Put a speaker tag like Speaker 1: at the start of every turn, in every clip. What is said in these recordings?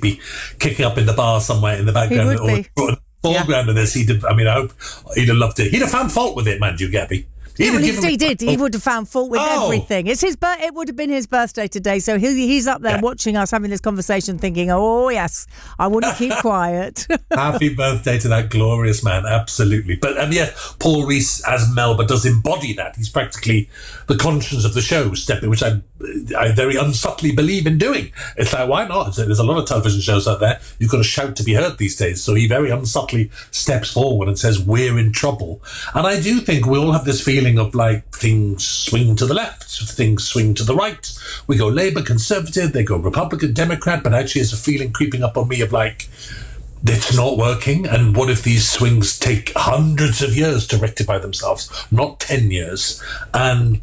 Speaker 1: be kicking up in the bar somewhere in the background.
Speaker 2: He would be.
Speaker 1: Foreground of this, I hope he'd have loved it. He'd have found fault with it, mind you, Gabby.
Speaker 2: He did. He would have found fault with everything. It's his. It would have been his birthday today, so he's up there watching us having this conversation, thinking, "Oh yes, I wouldn't keep quiet."
Speaker 1: Happy birthday to that glorious man, absolutely. But Paul Rees as Melba does embody that. He's practically the conscience of the show, which I very unsubtly believe in doing. It's like, why not? There's a lot of television shows out there. You've got to shout to be heard these days. So he very unsubtly steps forward and says, "We're in trouble." And I do think we all have this feeling of like things swing to the left, things swing to the right. We go Labour, Conservative, they go Republican, Democrat, but actually there's a feeling creeping up on me of like, it's not working. And what if these swings take hundreds of years to rectify themselves, not 10 years? And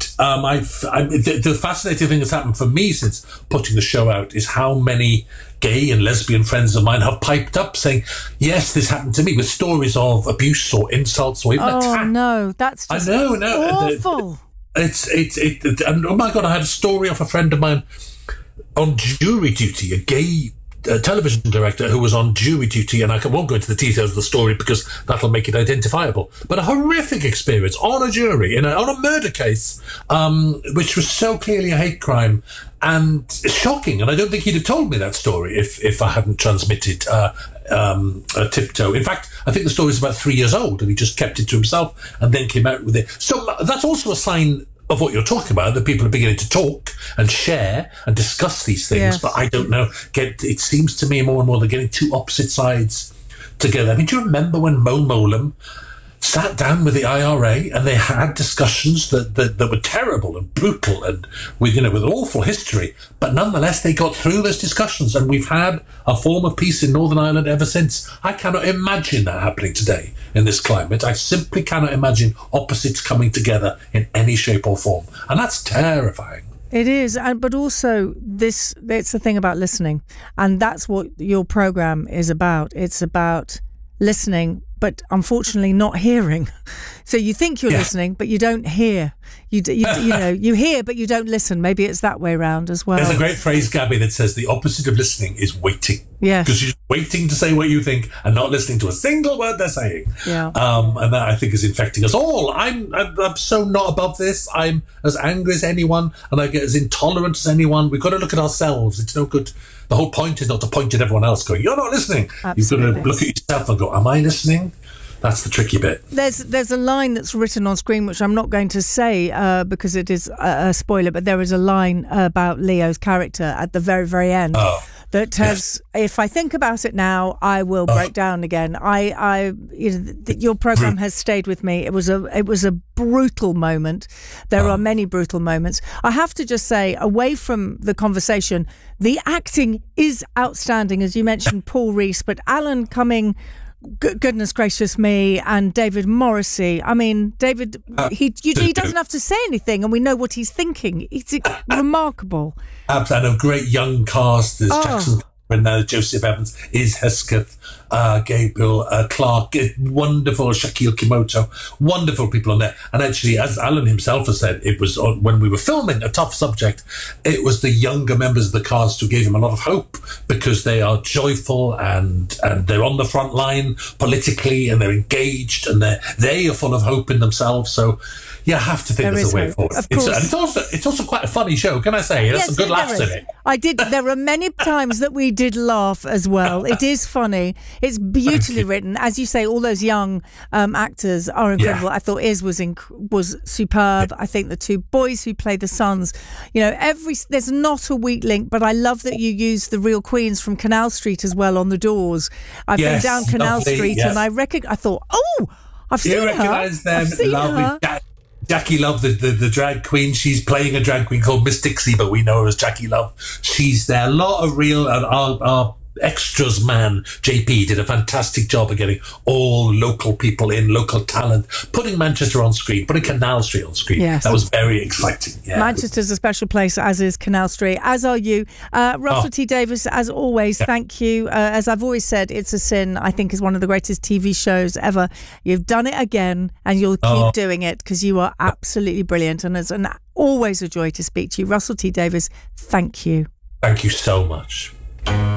Speaker 1: the fascinating thing that's happened for me since putting the show out is how many gay and lesbian friends of mine have piped up saying, yes, this happened to me, with stories of abuse or insults or even attacks.
Speaker 2: Oh no, that's just awful.
Speaker 1: And oh my God, I had a story of a friend of mine on jury duty, a gay television director who was on jury duty, and I won't go into the details of the story because that'll make it identifiable, but a horrific experience on a jury on a murder case, which was so clearly a hate crime and shocking. And I don't think he'd have told me that story if I hadn't transmitted a tiptoe. In fact, I think the story is about 3 years old, and he just kept it to himself and then came out with it. So that's also a sign of what you're talking about, that people are beginning to talk and share and discuss these things.
Speaker 2: Yes.
Speaker 1: But I don't know, it seems to me more and more they're getting two opposite sides together. I mean, do you remember when Mo Mowlam sat down with the IRA and they had discussions that were terrible and brutal and with awful history, but nonetheless they got through those discussions, and we've had a form of peace in Northern Ireland ever since. I cannot imagine that happening today in this climate. I simply cannot imagine opposites coming together in any shape or form, and that's terrifying.
Speaker 2: It is, but also it's the thing about listening, and that's what your programme is about. It's about listening, but unfortunately not hearing. So you think you're listening, but you don't hear. You hear, but you don't listen. Maybe it's that way around as well.
Speaker 1: There's a great phrase, Gabby, that says the opposite of listening is waiting.
Speaker 2: Yes.
Speaker 1: Because you're waiting to say what you think and not listening to a single word they're saying.
Speaker 2: Yeah.
Speaker 1: And that, I think, is infecting us all. I'm so not above this. I'm as angry as anyone, and I get as intolerant as anyone. We've got to look at ourselves. It's no good. The whole point is not to point at everyone else going, you're not listening.
Speaker 2: Absolutely.
Speaker 1: You've got to look at yourself and go, am I listening? That's the tricky bit.
Speaker 2: There's a line that's written on screen, which I'm not going to say because it is a spoiler, but there is a line about Leo's character at the very, very end that has, if I think about it now, I will break down again. Your programme has stayed with me. It was a brutal moment. There are many brutal moments. I have to just say, away from the conversation, the acting is outstanding, as you mentioned, Paul Rees, but Alan Cumming, goodness gracious me, and David Morrissey. I mean, David, he doesn't have to say anything, and we know what he's thinking. It's remarkable.
Speaker 1: Absolutely. And a great young cast. There's Jackson and Joseph Evans, Iz Hesketh, Gabriel Clark, wonderful Shaquille Kimoto, wonderful people on there. And actually, as Alan himself has said, it was when we were filming a tough subject, it was the younger members of the cast who gave him a lot of hope, because they are joyful and they're on the front line politically, and they're engaged, and they are full of hope in themselves. So you have to think there's a way forward.
Speaker 2: Of course.
Speaker 1: It's also quite a funny show, can I say? There's some good laughs in it.
Speaker 2: There were many times that we did laugh as well. It is funny. It's beautifully written. As you say, all those young actors are incredible. I thought Iz was superb. I think the two boys who play the sons, there's not a weak link, but I love that you use the real queens from Canal Street as well on the doors. I've been down Canal Street and I thought, I've seen her.
Speaker 1: You recognise them. Lovely. Jackie Love, the drag queen, she's playing a drag queen called Miss Dixie, but we know her as Jackie Love. She's there. A lot of real, and our extras man, JP, did a fantastic job of getting all local people in, local talent, putting Manchester on screen, putting Canal Street on screen.
Speaker 2: Yes.
Speaker 1: That was very exciting. Yeah.
Speaker 2: Manchester's a special place, as is Canal Street, as are you. Russell T Davies, as always, thank you. As I've always said, It's a Sin, I think, is one of the greatest TV shows ever. You've done it again, and you'll keep doing it, because you are absolutely brilliant, and it's always a joy to speak to you. Russell T Davies, thank you.
Speaker 1: Thank you so much.